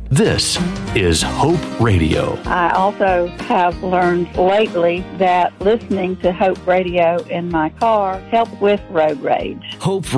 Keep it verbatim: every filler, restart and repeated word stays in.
This is Hope Radio. I also have learned lately that listening to Hope Radio in my car helps with road rage. Hope